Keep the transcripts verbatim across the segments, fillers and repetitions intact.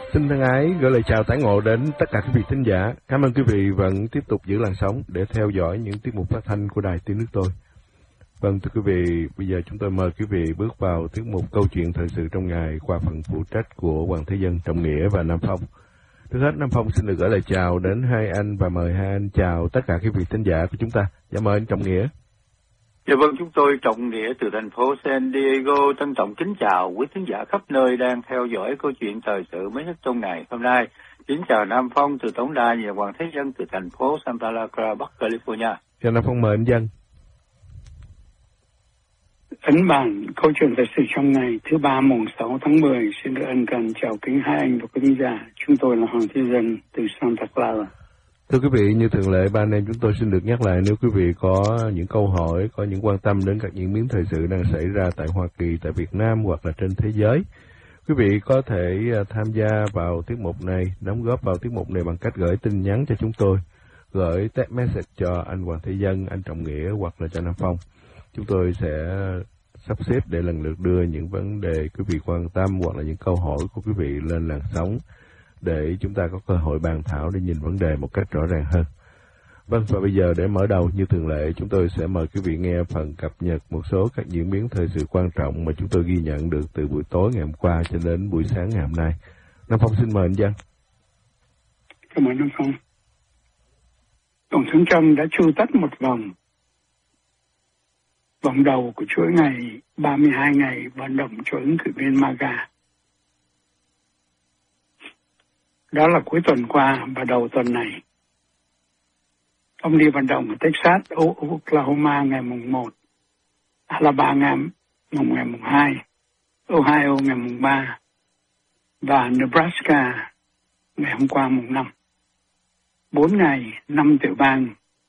Xin thân ái gửi lời chào tái ngộ đến tất cả quý vị thính giả. Cảm ơn quý vị vẫn tiếp tục giữ làn sóng để theo dõi những tiết mục phát thanh của Đài Tiếng Nước Tôi. Vâng, thưa quý vị, bây giờ chúng tôi mời quý vị bước vào tiết mục câu chuyện thời sự trong ngày qua phần phụ trách của Hoàng Thế Dân, Trọng Nghĩa và Nam Phong. Trước hết, Nam Phong xin được gửi lời chào đến hai anh và mời hai anh chào tất cả quý vị thính giả của chúng ta. Dạ mời anh Trọng Nghĩa. Dạ vâng, chúng tôi Trọng Nghĩa từ thành phố San Diego trân trọng kính chào quý thính giả khắp nơi đang theo dõi câu chuyện thời sự mới nhất trong ngày hôm nay. Kính chào Nam Phong từ tổng đài và Hoàng Thế Dân từ thành phố Santa Clara, Bắc California. Chào Nam Phong, mời anh Dân. Ấn bản câu chuyện thời sự trong ngày thứ ba mùng sáu tháng mười xin được ân cần chào kính hai anh và quý thính giả. Chúng tôi là Hoàng Thế Dân từ Santa Clara. Thưa quý vị, như thường lệ, ba anh em chúng tôi xin được nhắc lại nếu quý vị có những câu hỏi, có những quan tâm đến các diễn biến thời sự đang xảy ra tại Hoa Kỳ, tại Việt Nam hoặc là trên thế giới, quý vị có thể tham gia vào tiết mục này, đóng góp vào tiết mục này bằng cách gửi tin nhắn cho chúng tôi, gửi text message cho anh Hoàng Thế Dân, anh Trọng Nghĩa hoặc là cho Nam Phong. Chúng tôi sẽ sắp xếp để lần lượt đưa những vấn đề quý vị quan tâm hoặc là những câu hỏi của quý vị lên làn sóng để chúng ta có cơ hội bàn thảo để nhìn vấn đề một cách rõ ràng hơn. Vâng, và bây giờ để mở đầu như thường lệ, chúng tôi sẽ mời quý vị nghe phần cập nhật một số các diễn biến thời sự quan trọng mà chúng tôi ghi nhận được từ buổi tối ngày hôm qua cho đến buổi sáng ngày hôm nay. Nam Phong xin mời anh Giang. Cảm ơn Nam Phong. Tổng thống Trump đã chu tất một vòng vòng đầu của chuỗi ngày ba mươi hai ngày vận động cho ứng cử viên MAGA. Đó là cuối tuần qua và đầu tuần này. Ông đi vận động ở Texas, Oklahoma ngày mùng một, Alabama ngày mùng hai, Ohio ngày mùng ba và Nebraska ngày hôm qua mùng năm. Bốn ngày, năm tiểu bang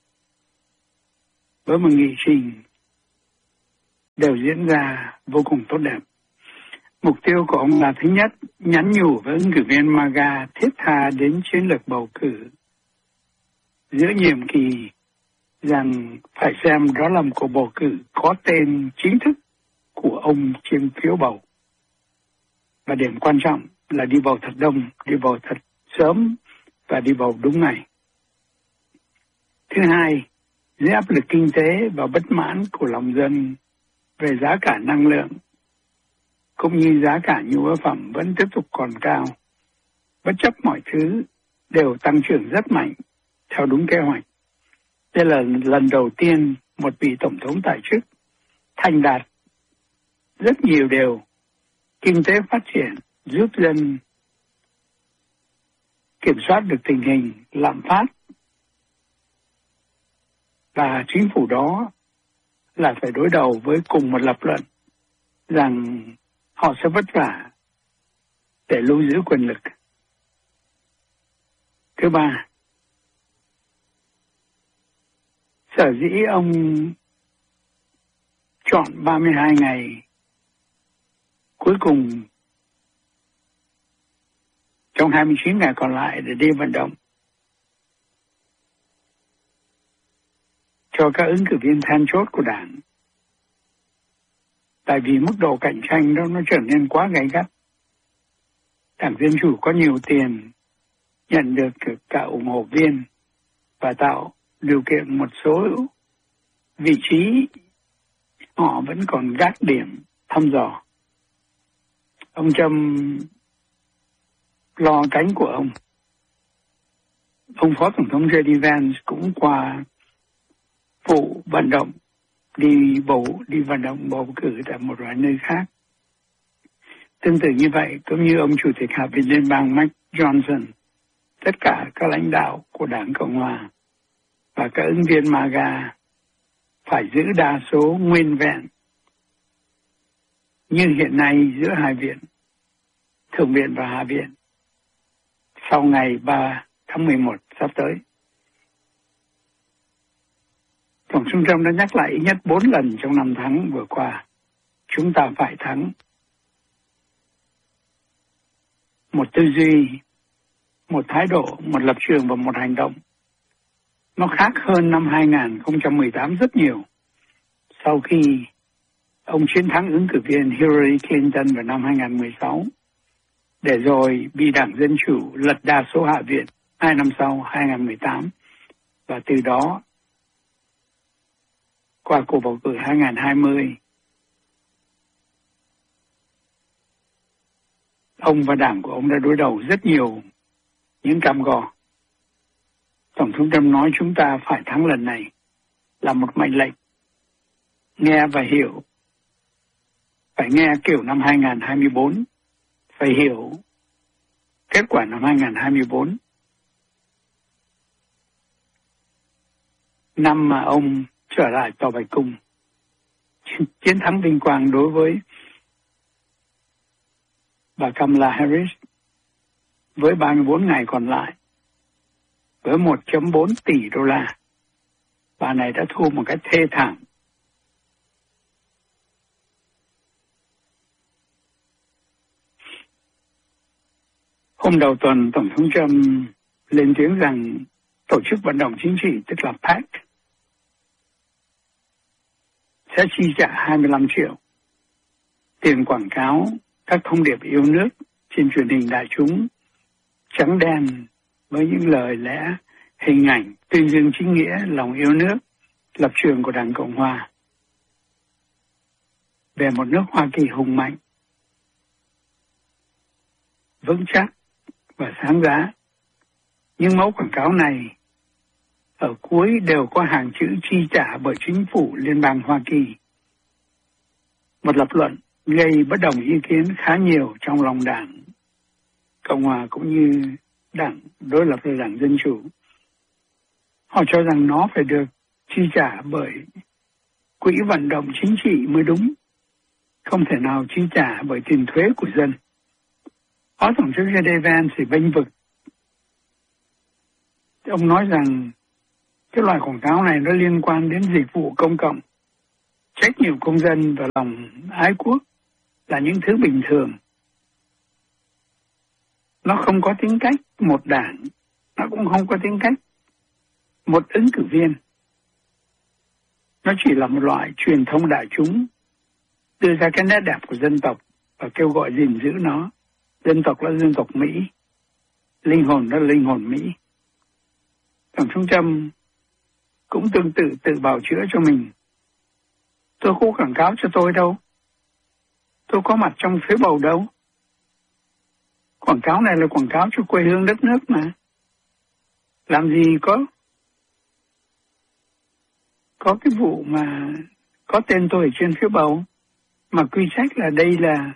với một nghị trình đều diễn ra vô cùng tốt đẹp. Mục tiêu của ông là thứ nhất, nhắn nhủ với ứng cử viên MAGA thiết tha đến chiến lược bầu cử giữa nhiệm kỳ rằng phải xem đó là một cuộc bầu cử có tên chính thức của ông trên phiếu bầu. Và điểm quan trọng là đi bầu thật đông, đi bầu thật sớm và đi bầu đúng ngày. Thứ hai, dưới áp lực kinh tế và bất mãn của lòng dân về giá cả năng lượng cũng như giá cả nhu yếu phẩm vẫn tiếp tục còn cao, bất chấp mọi thứ đều tăng trưởng rất mạnh theo đúng kế hoạch. Đây là lần đầu tiên một vị tổng thống tại chức thành đạt rất nhiều điều, kinh tế phát triển, giúp dân kiểm soát được tình hình lạm phát, và chính phủ đó là phải đối đầu với cùng một lập luận rằng họ sẽ vất vả để lưu giữ quyền lực. Thứ ba, sở dĩ ông chọn ba mươi hai ngày cuối cùng trong hai mươi chín ngày còn lại để đi vận động cho các ứng cử viên then chốt của đảng. Tại vì mức độ cạnh tranh đó nó trở nên quá gay gắt. Đảng Dân Chủ có nhiều tiền, nhận được cả ủng hộ viên và tạo điều kiện một số vị trí họ vẫn còn gác điểm thăm dò. Ông Trump lo cánh của ông. Ông Phó Tổng thống giê đê Vance cũng qua phụ vận động đi bầu đi vận động bầu cử tại một vài nơi khác. Tương tự như vậy, cũng như ông Chủ tịch Hạ viện Liên bang Mike Johnson, tất cả các lãnh đạo của Đảng Cộng Hòa và các ứng viên MAGA phải giữ đa số nguyên vẹn như hiện nay giữa hai viện, Thượng viện và Hạ viện, sau ngày ba tháng mười một sắp tới. Tổng thống Trump đã nhắc lại ít nhất bốn lần trong năm tháng vừa qua, chúng ta phải thắng. Một tư duy, một thái độ, một lập trường và một hành động. Nó khác hơn năm hai không một tám rất nhiều. Sau khi ông chiến thắng ứng cử viên Hillary Clinton vào năm hai không một sáu, để rồi bị Đảng Dân Chủ lật đa số Hạ viện hai năm sau, hai nghìn không trăm mười tám, và từ đó qua cuộc bầu cử hai nghìn không trăm hai mươi, ông và đảng của ông đã đối đầu rất nhiều những cam go. Tổng thống Trump nói chúng ta phải thắng lần này là một mệnh lệnh, nghe và hiểu. Phải nghe kiểu năm hai nghìn không trăm hai mươi bốn, phải hiểu kết quả năm hai nghìn không trăm hai mươi bốn. Năm mà ông trở lại Tòa Bạch Cung, chiến thắng vinh quang đối với bà Kamala Harris với ba mươi bốn ngày còn lại, với một phẩy bốn tỷ đô la. Bà này đã thua một cách thê thảm. Hôm đầu tuần, Tổng thống Trump lên tiếng rằng tổ chức vận động chính trị, tức là PAC, sẽ chi trả hai mươi lăm triệu tiền quảng cáo các thông điệp yêu nước trên truyền hình đại chúng trắng đen với những lời lẽ, hình ảnh tuyên dương chính nghĩa, lòng yêu nước, lập trường của Đảng Cộng Hòa về một nước Hoa Kỳ hùng mạnh, vững chắc và sáng giá. Nhưng mẫu quảng cáo này ở cuối đều có hàng chữ chi trả bởi chính phủ Liên bang Hoa Kỳ. Một lập luận gây bất đồng ý kiến khá nhiều trong lòng Đảng Cộng Hòa cũng như đảng đối lập là Đảng Dân Chủ. Họ cho rằng nó phải được chi trả bởi quỹ vận động chính trị mới đúng, không thể nào chi trả bởi tiền thuế của dân. Phó Tổng thống J D Vance thì bênh vực. Ông nói rằng cái loại quảng cáo này nó liên quan đến dịch vụ công cộng, trách nhiệm công dân và lòng ái quốc là những thứ bình thường. Nó không có tính cách một đảng, nó cũng không có tính cách một ứng cử viên. Nó chỉ là một loại truyền thông đại chúng đưa ra cái nét đẹp của dân tộc và kêu gọi gìn giữ nó. Dân tộc là dân tộc Mỹ, linh hồn đó là linh hồn Mỹ. Tổng thống Trump cũng tương tự tự bào chữa cho mình. Tôi không quảng cáo cho tôi đâu. Tôi có mặt trong phiếu bầu đâu. Quảng cáo này là quảng cáo cho quê hương đất nước mà. Làm gì có có cái vụ mà có tên tôi ở trên phiếu bầu mà quy trách là đây là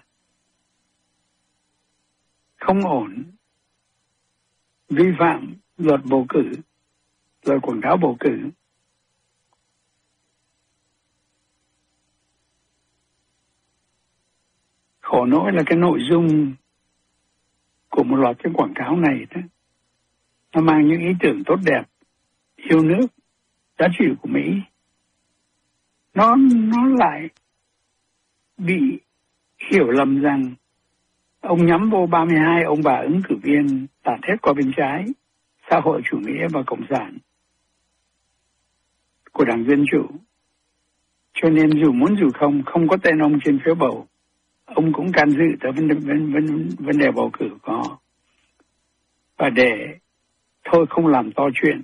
không ổn, vi phạm luật bầu cử, luật quảng cáo bầu cử. Khổ nỗi là cái nội dung của một loạt cái quảng cáo này đó, nó mang những ý tưởng tốt đẹp, yêu nước, giá trị của Mỹ. Nó, nó lại bị hiểu lầm rằng ông nhắm vô ba mươi hai ông bà ứng cử viên tạt hết qua bên trái, xã hội chủ nghĩa và cộng sản của Đảng Dân Chủ. Cho nên dù muốn dù không, không có tên ông trên phiếu bầu, ông cũng can dự tới vấn đề, vấn, vấn, vấn đề bầu cử của họ. Và để thôi không làm to chuyện,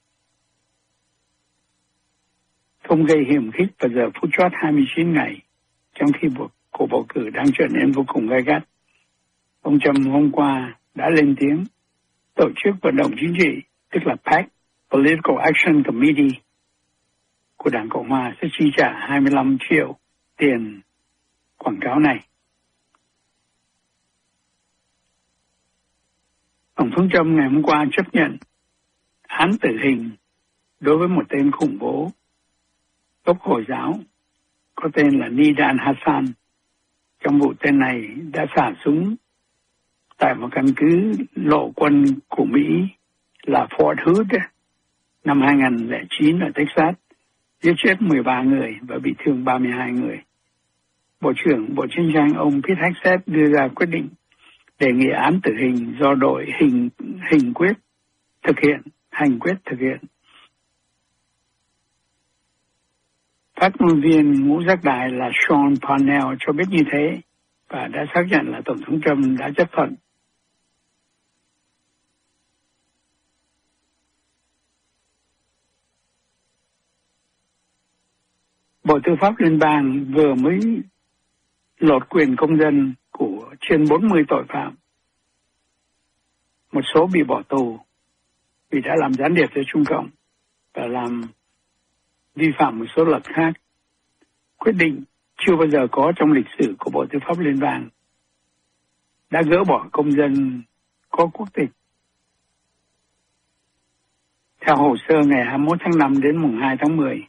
không gây hiểm khích vào giờ phút chót hai mươi chín ngày, trong khi cuộc bầu cử đang trở nên vô cùng gay gắt, ông Trump hôm qua đã lên tiếng tổ chức vận động chính trị, tức là PAC, Political Action Committee của Đảng Cộng Hòa sẽ chi trả hai mươi lăm triệu tiền quảng cáo này. Tổng thống Trump ngày hôm qua chấp nhận án tử hình đối với một tên khủng bố gốc Hồi giáo có tên là Nidal Hassan. Trong vụ tên này đã xả súng tại một căn cứ lộ quân của Mỹ là Fort Hood năm hai nghìn không trăm lẻ chín ở Texas, giết chết mười ba người và bị thương ba mươi hai người. Bộ trưởng Bộ Chiến tranh ông Pete Hegseth đưa ra quyết định đề nghị án tử hình do đội hình hình quyết thực hiện, hành quyết thực hiện. Phát ngôn viên ngũ giác đài là Sean Parnell cho biết như thế và đã xác nhận là Tổng thống Trump đã chấp thuận Bộ Tư pháp Liên bang vừa mới lột quyền công dân của trên bốn mươi tội phạm. Một số bị bỏ tù vì đã làm gián điệp cho Trung Cộng và làm vi phạm một số luật khác. Quyết định chưa bao giờ có trong lịch sử của Bộ Tư pháp Liên bang đã gỡ bỏ công dân có quốc tịch. Theo hồ sơ ngày hai mươi mốt tháng năm đến mùng hai tháng mười,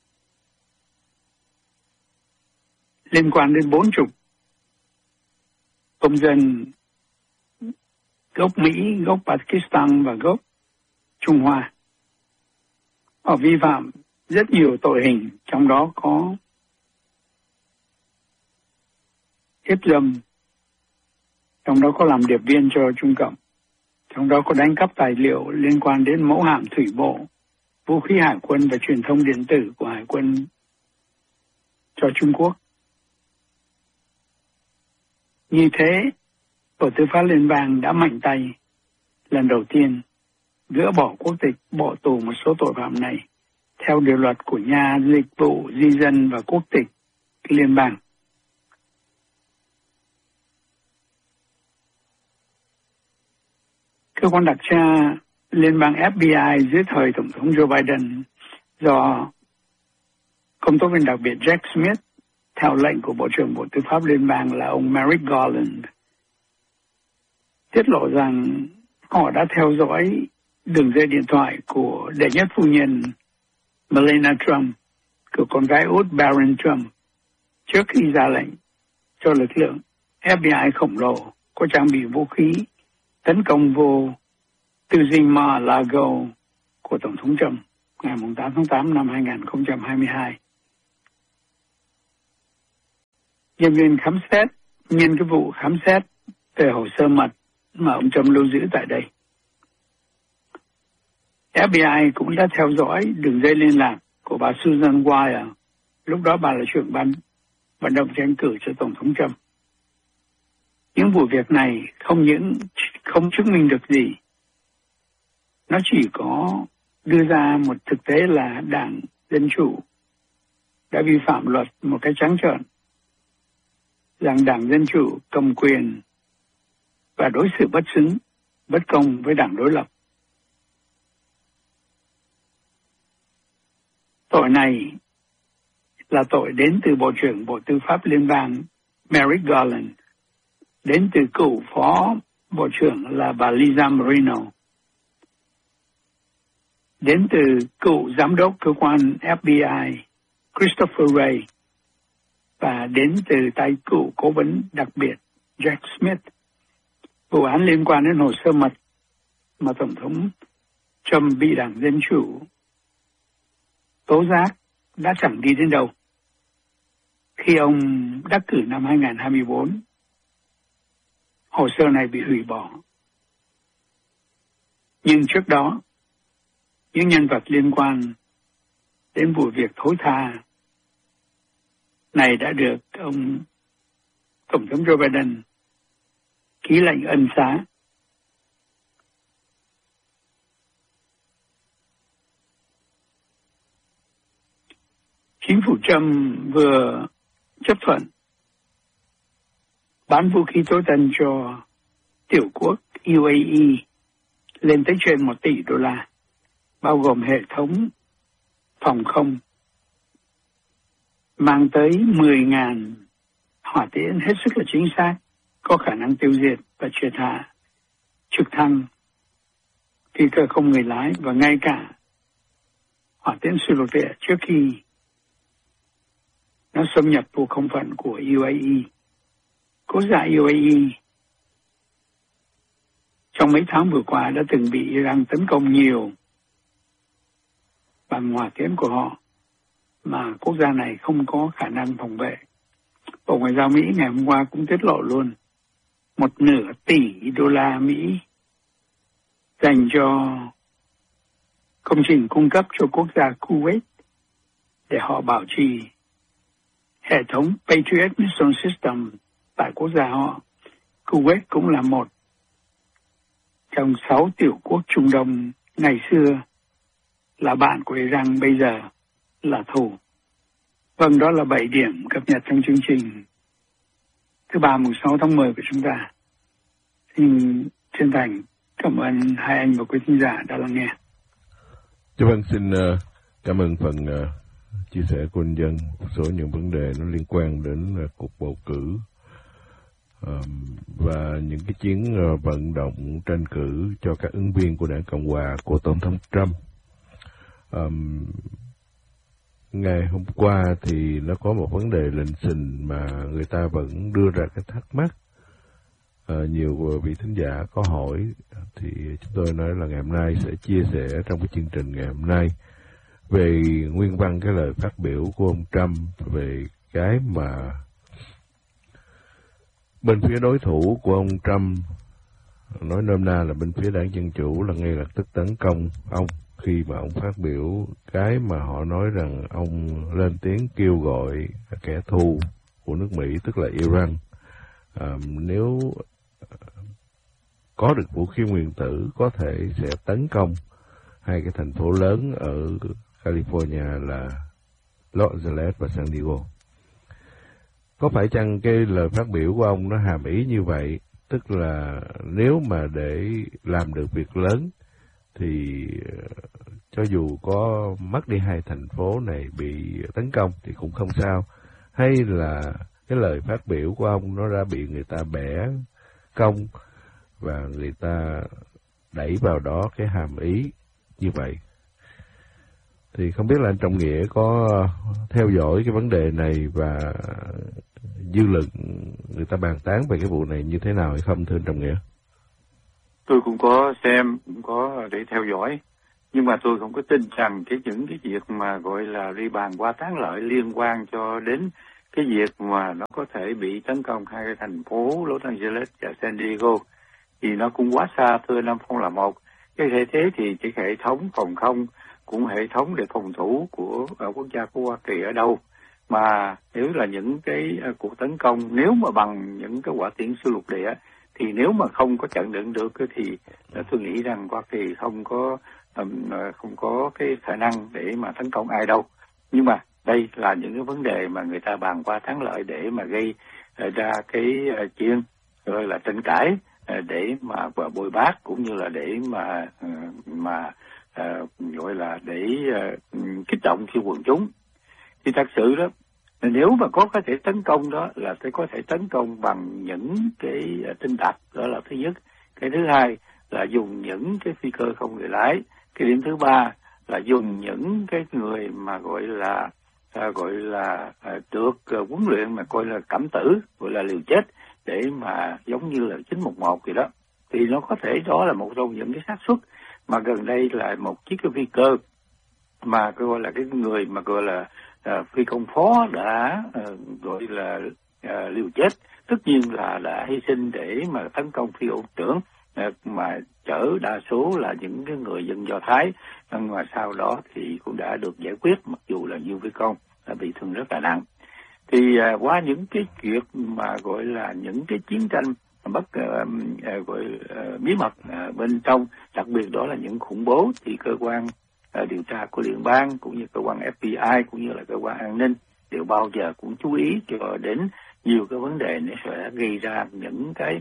liên quan đến bốn chục công dân gốc Mỹ, gốc Pakistan và gốc Trung Hoa. Họ vi phạm rất nhiều tội hình, trong đó có hiếp dâm, trong đó có làm điệp viên cho Trung Cộng, trong đó có đánh cắp tài liệu liên quan đến mẫu hạm thủy bộ, vũ khí hải quân và truyền thông điện tử của hải quân cho Trung Quốc. Như thế, Bộ Tư pháp Liên bang đã mạnh tay lần đầu tiên gỡ bỏ quốc tịch, bỏ tù một số tội phạm này theo điều luật của nhà dịch vụ di dân và quốc tịch liên bang. Cơ quan đặc tra liên bang F B I dưới thời Tổng thống Joe Biden do công tố viên đặc biệt Jack Smith theo lệnh của Bộ trưởng Bộ Tư pháp Liên bang là ông Merrick Garland tiết lộ rằng họ đã theo dõi đường dây điện thoại của đệ nhất phu nhân Melania Trump, của con gái út Barron Trump, trước khi ra lệnh cho lực lượng F B I khổng lồ có trang bị vũ khí tấn công vô tư dinh Mar-a-Lago của Tổng thống Trump ngày tám tháng tám năm hai nghìn không trăm hai mươi hai. Nhân viên khám xét nhân cái vụ khám xét về hồ sơ mật mà ông Trump lưu giữ tại đây. F B I cũng đã theo dõi đường dây liên lạc của bà Susan Wire, lúc đó bà là trưởng ban vận động tranh cử cho Tổng thống Trump. Những vụ việc này không những không chứng minh được gì, nó chỉ có đưa ra một thực tế là Đảng Dân Chủ đã vi phạm luật một cách trắng trợn, rằng Đảng Dân Chủ cầm quyền và đối xử bất xứng, bất công với đảng đối lập. Tội này là tội đến từ Bộ trưởng Bộ Tư pháp Liên bang Merrick Garland, đến từ cựu Phó Bộ trưởng là bà Lisa Marino, đến từ cựu Giám đốc cơ quan F B I Christopher Wray, và đến từ tay cựu cố vấn đặc biệt Jack Smith. Vụ án liên quan đến hồ sơ mật mà Tổng thống Trump bị Đảng Dân Chủ tố giác đã chẳng đi đến đâu. Khi ông đắc cử năm hai nghìn không trăm hai mươi bốn, hồ sơ này bị hủy bỏ. Nhưng trước đó, những nhân vật liên quan đến vụ việc thối tha này đã được ông Tổng thống Joe Biden ký lệnh ân xá. Chính phủ Trump vừa chấp thuận bán vũ khí tối tân cho tiểu quốc U A E lên tới trên một tỷ đô la, bao gồm hệ thống phòng không mang tới mười nghìn hỏa tiễn hết sức là chính xác, có khả năng tiêu diệt và triệt hạ trực thăng, phi cơ không người lái và ngay cả hỏa tiễn xuyên lục địa trước khi nó xâm nhập vùng không phận của U A E. Quốc gia U A E trong mấy tháng vừa qua đã từng bị Iran tấn công nhiều bằng hỏa tiễn của họ mà quốc gia này không có khả năng phòng vệ. Bộ Ngoại giao Mỹ ngày hôm qua cũng tiết lộ luôn một nửa tỷ đô la Mỹ dành cho công trình cung cấp cho quốc gia Kuwait để họ bảo trì hệ thống Patriot Missile System tại quốc gia họ. Kuwait cũng là một trong sáu tiểu quốc Trung Đông ngày xưa là bạn của Iran, bây giờ là thù. Vâng, đó là bảy điểm cập nhật trong chương trình thứ ba mùng sáu tháng mười của chúng ta. Xin chân thành cảm ơn hai anh và quý khán giả đã lắng nghe. Dạ vâng, xin uh, cảm ơn phần uh, chia sẻ của anh Dân. Một số những vấn đề nó liên quan đến uh, cuộc bầu cử um, và những cái chiến uh, vận động tranh cử cho các ứng viên của đảng Cộng hòa của Tổng thống Trump. Um, ngày hôm qua thì nó có một vấn đề lình xình mà người ta vẫn đưa ra cái thắc mắc. Uh, nhiều vị thính giả có hỏi thì chúng tôi nói là ngày hôm nay sẽ chia sẻ trong cái chương trình ngày hôm nay về nguyên văn cái lời phát biểu của ông Trump về cái mà bên phía đối thủ của ông Trump, nói nôm na là bên phía đảng Dân Chủ, là ngay lập tức tấn công ông khi mà ông phát biểu cái mà họ nói rằng ông lên tiếng kêu gọi kẻ thù của nước Mỹ, tức là Iran, à, nếu có được vũ khí nguyên tử có thể sẽ tấn công hai cái thành phố lớn ở California là Los Angeles và San Diego. Có phải chăng cái lời phát biểu của ông nó hàm ý như vậy, tức là nếu mà để làm được việc lớn thì cho dù có mất đi hai thành phố này bị tấn công thì cũng không sao, hay là cái lời phát biểu của ông nó đã bị người ta bẻ cong và người ta đẩy vào đó cái hàm ý như vậy? Thì không biết là anh Trọng Nghĩa có theo dõi cái vấn đề này và dư luận người ta bàn tán về cái vụ này như thế nào hay không, thưa anh Trọng Nghĩa? Tôi cũng có xem, cũng có để theo dõi, nhưng mà tôi không có tin rằng cái những cái việc mà gọi là đi bàn qua tán lợi liên quan cho đến cái việc mà nó có thể bị tấn công hai cái thành phố Los Angeles và San Diego thì nó cũng quá xa, thưa Nam Phong. Là một cái thể thế thì chỉ hệ thống phòng không cũng hệ thống để phòng thủ của ở quốc gia của Hoa Kỳ ở đâu, mà nếu là những cái uh, cuộc tấn công nếu mà bằng những cái quả tiễn xuyên lục địa thì nếu mà không có chặn đựng được thì uh, tôi nghĩ rằng Hoa Kỳ không có um, không có cái khả năng để mà tấn công ai đâu. Nhưng mà đây là những cái vấn đề mà người ta bàn qua thắng lợi để mà gây uh, ra cái uh, chuyện gọi là tranh cãi uh, để mà bồi bác, cũng như là để mà uh, mà uh, gọi là để uh, kích động khi quần chúng. Thì thật sự đó, nếu mà có có thể tấn công đó là sẽ có thể tấn công bằng những cái tinh tặc, đó là thứ nhất. Cái thứ hai là dùng những cái phi cơ không người lái. Cái điểm thứ ba là dùng những cái người mà gọi là à, gọi là à, được à, huấn luyện mà coi là cẩm tử, gọi là liều chết, để mà giống như là chín một một gì đó. Thì nó có thể đó là một trong những cái xác suất mà gần đây là một chiếc cái phi cơ mà gọi là cái người mà gọi là uh, phi công phó đã uh, gọi là uh, liều chết, tất nhiên là đã hy sinh để mà tấn công phi công trưởng, uh, mà chở đa số là những cái người dân Do Thái, nhưng mà sau đó thì cũng đã được giải quyết, mặc dù là nhiều phi công đã bị thương rất là nặng. Thì uh, qua những cái chuyện mà gọi là những cái chiến tranh bất uh, uh, gọi uh, bí mật uh, bên trong, đặc biệt đó là những khủng bố, thì cơ quan uh, điều tra của liên bang cũng như cơ quan F B I cũng như là cơ quan an ninh đều bao giờ cũng chú ý cho đến nhiều cái vấn đề này sẽ gây ra những cái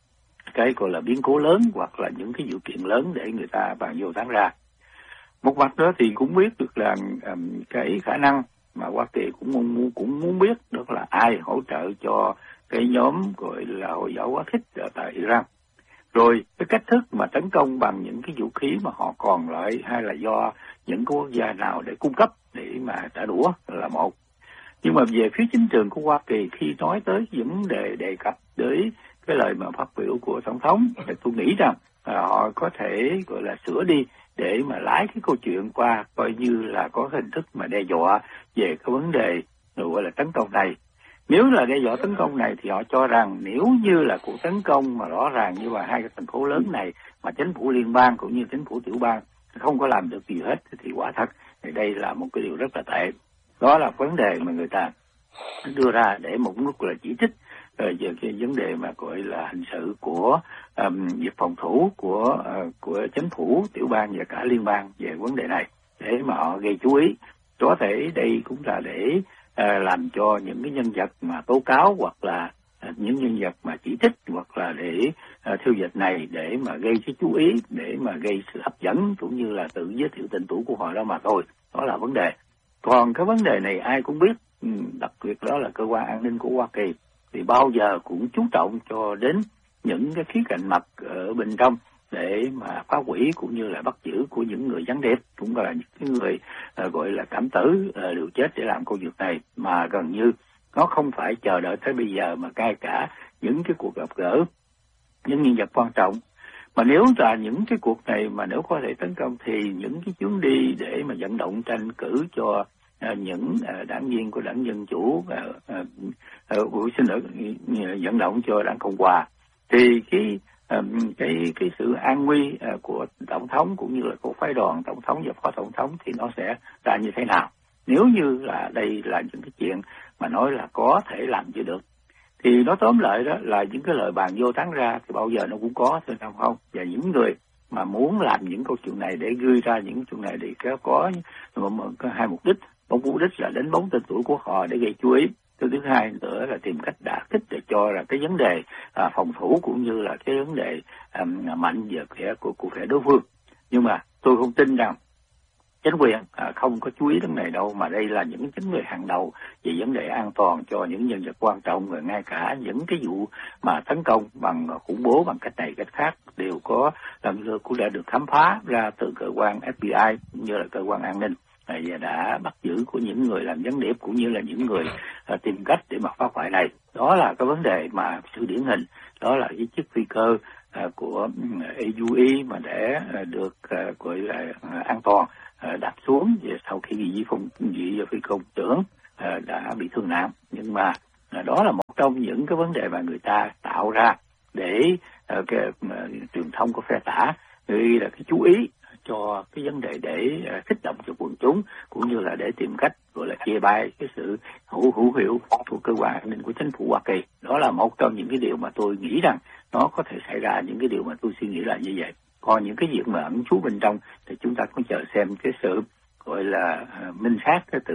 cái gọi là biến cố lớn hoặc là những cái sự kiện lớn để người ta bàn vô tán ra. Một mặt đó thì cũng biết được là um, cái khả năng mà Hoa Kỳ cũng muốn cũng muốn biết đó là ai hỗ trợ cho cái nhóm gọi là Hồi giáo quá khích ở tại Iran. Rồi cái cách thức mà tấn công bằng những cái vũ khí mà họ còn lại, hay là do những quốc gia nào để cung cấp để mà trả đũa là một. Nhưng mà về phía chính trường của Hoa Kỳ, khi nói tới vấn đề đề cập tới cái lời mà phát biểu của Tổng thống, thì tôi nghĩ rằng à, họ có thể gọi là sửa đi để mà lái cái câu chuyện qua coi như là có hình thức mà đe dọa về cái vấn đề gọi là tấn công này. Nếu là đe dọa tấn công này thì họ cho rằng nếu như là cuộc tấn công mà rõ ràng như là hai cái thành phố lớn này mà chính phủ liên bang cũng như chính phủ tiểu bang không có làm được gì hết thì quả thật thì đây là một cái điều rất là tệ. Đó là vấn đề mà người ta đưa ra để một lúc là chỉ trích về cái vấn đề mà gọi là hình sự của um, việc phòng thủ của uh, của chính phủ tiểu bang và cả liên bang về vấn đề này, để mà họ gây chú ý. Có thể đây cũng là để à, làm cho những cái nhân vật mà tố cáo hoặc là à, những nhân vật mà chỉ trích hoặc là để à, thiêu dịch này để mà gây cái chú ý, để mà gây sự hấp dẫn cũng như là tự giới thiệu tên tuổi của họ đó mà thôi. Đó là vấn đề. Còn cái vấn đề này ai cũng biết, đặc biệt đó là cơ quan an ninh của Hoa Kỳ thì bao giờ cũng chú trọng cho đến những cái khía cạnh mặt ở bên trong để mà phá hủy cũng như là bắt giữ của những người gián điệp, cũng là những cái người uh, gọi là cảm tử uh, liều chết để làm công việc này, mà gần như nó không phải chờ đợi tới bây giờ mà ngay cả những cái cuộc gặp gỡ những nhân vật quan trọng. Mà nếu là những cái cuộc này mà nếu có thể tấn công thì những cái chuyến đi để mà vận động tranh cử cho uh, những uh, đảng viên của đảng Dân Chủ, uh, uh, uh, xin lỗi, uh, vận động cho đảng Cộng Hòa, thì cái uh, cái cái sự an nguy uh, của tổng thống cũng như là của phái đoàn tổng thống và phó tổng thống thì nó sẽ ra như thế nào? Nếu như là đây là những cái chuyện mà nói là có thể làm cho được, thì nó tóm lại đó là những cái lời bàn vô tán ra thì bao giờ nó cũng có, thưa không không? Và những người mà muốn làm những câu chuyện này để gửi ra những chuyện này thì có, có, có hai mục đích. Một mục đích là đánh bóng tên tuổi của họ để gây chú ý. Thứ thứ hai nữa là tìm cách đả kích để cho là cái vấn đề à, phòng thủ cũng như là cái vấn đề à, mạnh về phía của, của phe đối phương. Nhưng mà tôi không tin rằng chính quyền à, không có chú ý đến này đâu, mà đây là những chính người hàng đầu về vấn đề an toàn cho những nhân vật quan trọng, và ngay cả những cái vụ mà tấn công bằng khủng bố bằng cách này cách khác đều có lần cũng đã được khám phá ra từ cơ quan ép bê i cũng như là cơ quan an ninh, và đã bắt giữ của những người làm gián điệp cũng như là những người à, tìm cách để mà phá hoại này. Đó là cái vấn đề mà sự điển hình, đó là cái chiếc phi cơ à, của a u e mà để à, được à, gọi là à, an toàn à, đáp xuống sau khi vị phong vị phi công trưởng à, đã bị thương nặng. Nhưng mà à, đó là một trong những cái vấn đề mà người ta tạo ra để à, cái à, truyền thông của phe tả gây là cái chú ý cho cái vấn đề để uh, kích động cho quần chúng cũng như là để tìm cách gọi là chê bai cái sự hữu hữu hiệu của cơ quan an ninh của chính phủ Hoa Kỳ. Đó là một trong những cái điều mà tôi nghĩ rằng nó có thể xảy ra, những cái điều mà tôi suy nghĩ là như vậy. Còn những cái việc mà ẩn trú bên trong thì chúng ta cũng chờ xem cái sự gọi là uh, minh xác cái từ